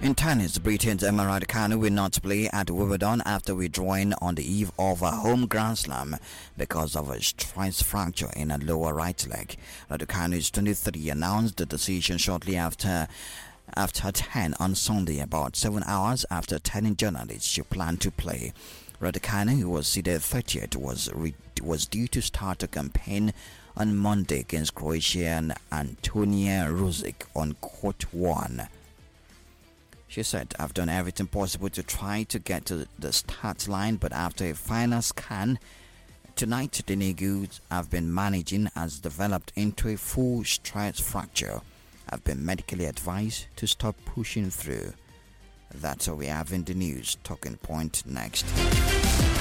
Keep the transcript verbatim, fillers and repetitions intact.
In tennis, Britain's Emma Raducanu will not play at Wimbledon after withdrawing on the eve of a home Grand Slam because of a stress fracture in her lower right leg. Raducanu is twenty-three, announced the decision shortly after after ten on Sunday, about seven hours after telling journalists she planned to play. Raducanu, who was seeded thirtieth, was re- was due to start a campaign on Monday against Croatian Antonija Ruzic on court one. She said, "I've done everything possible to try to get to the start line, but after a final scan tonight, the niggle I've been managing has developed into a full stress fracture. I've been medically advised to stop pushing through." That's all we have in the news. Talking point next.